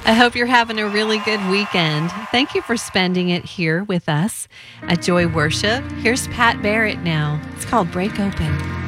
I hope you're having a really good weekend. Thank you for spending it here with us at Joy Worship. Here's Pat Barrett now. It's called Break Open.